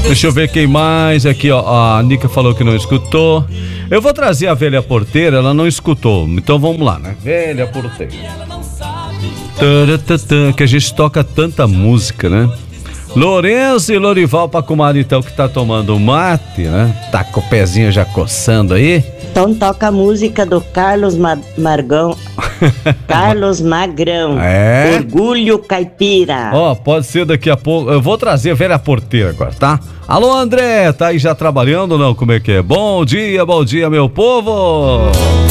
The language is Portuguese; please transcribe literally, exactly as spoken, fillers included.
Deixa eu ver quem mais aqui, ó. A Nica falou que não escutou. Eu vou trazer a velha porteira, ela não escutou. Então vamos lá, né? Velha porteira. Taratata, que a gente toca tanta música, né? Lourenço e Lorival pra comadre, então, que tá tomando mate, né? Tá com o pezinho já coçando aí. Então toca a música do Carlos Ma- Margão. Carlos Magrão. É? Orgulho Caipira. Ó, pode ser daqui a pouco. Eu vou trazer a velha porteira agora, tá? Alô, André, tá aí já trabalhando ou não? Como é que é? Bom dia, bom dia, meu povo!